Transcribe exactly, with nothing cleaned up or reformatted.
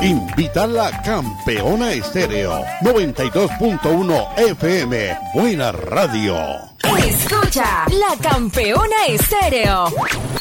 Invita la Campeona Estéreo noventa y dos punto uno F M. Buena radio. Escucha La Campeona Estéreo.